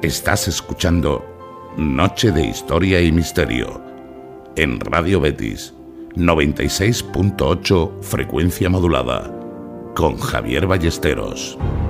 Estás escuchando Noche de Historia y Misterio en Radio Betis 96.8 frecuencia modulada con Javier Ballesteros.